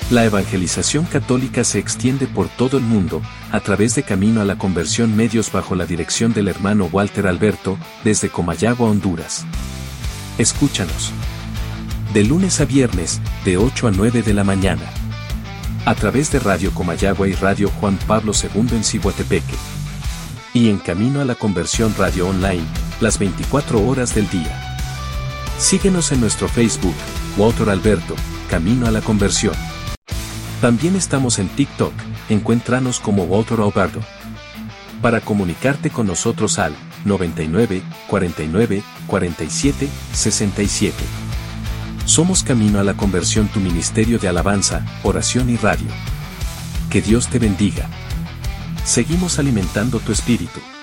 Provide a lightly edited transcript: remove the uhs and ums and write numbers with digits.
La evangelización católica se extiende por todo el mundo, a través de Camino a la Conversión Medios bajo la dirección del hermano Walter Alberto, desde Comayagua, Honduras. Escúchanos. De lunes a viernes, de 8 a 9 de la mañana. A través de Radio Comayagua y Radio Juan Pablo II en Cihuatepeque. Y en Camino a la Conversión Radio Online, las 24 horas del día. Síguenos en nuestro Facebook, Walter Alberto, Camino a la Conversión. También estamos en TikTok, encuéntranos como Walter Alberto. Para comunicarte con nosotros al 99 49 47 67. Somos Camino a la Conversión, tu ministerio de alabanza, oración y radio. Que Dios te bendiga. Seguimos alimentando tu espíritu.